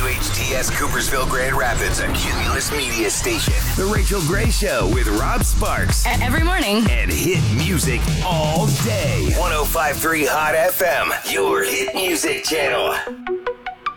WHTS Coopersville, Grand Rapids, a Cumulus Media station. The Rachel Gray Show with Rob Sparks. Every morning. And hit music all day. 105.3 Hot FM, your hit music channel.